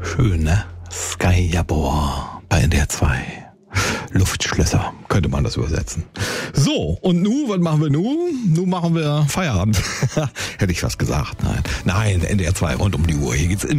Schön, ne? Sky Jabor bei NDR 2. Luftschlösser, könnte man das übersetzen. So, und nun, was machen wir nun? Nun machen wir Feierabend. Hätte ich was gesagt, nein. Nein, NDR 2 rund um die Uhr. Hier geht's in